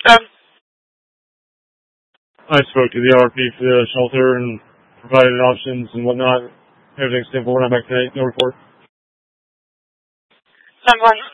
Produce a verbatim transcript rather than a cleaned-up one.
Um, I spoke to the R P for the shelter and provided options and whatnot. Everything's simple. We're not back tonight. No report. Someone